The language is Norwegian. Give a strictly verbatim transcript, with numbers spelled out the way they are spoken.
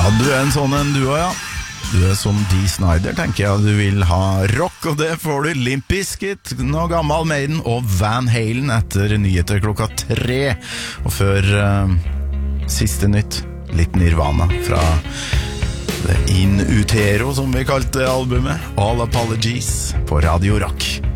du er en sånn en du også, ja. Du er som Dee Snider, tenker jeg. Du vil ha rock, og det får du. Limp Bizkit, noe gammel Maiden og Van Halen etter nyheter klokka tre. Og før uh, siste nytt, litt Nirvana fra det In Utero, som vi kalte albumet. All Apologies på Radio Rock.